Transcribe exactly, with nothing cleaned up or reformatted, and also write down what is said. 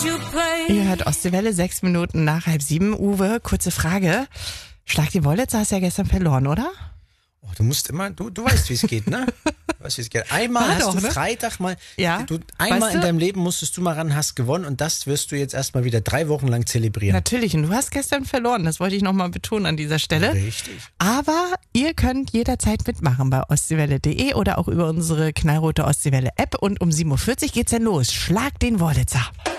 Ihr hört Ostseewelle, sechs Minuten nach halb sieben. Uwe, kurze Frage. Schlag die Wollitzer hast du ja gestern verloren, oder? Oh, du musst immer, du, du weißt, wie es geht, ne? Du weißt, wie es geht. Einmal War hast doch, du ne? Freitag mal, Ja, du, einmal weißt in du? deinem Leben musstest du mal ran, hast gewonnen und das wirst du jetzt erstmal wieder drei Wochen lang zelebrieren. Natürlich, und du hast gestern verloren, das wollte ich nochmal betonen an dieser Stelle. Richtig. Aber ihr könnt jederzeit mitmachen bei ostseewelle punkt de oder auch über unsere knallrote Ostseewelle App und um sieben Uhr vierzig geht's dann los. Schlag den Wollitzer.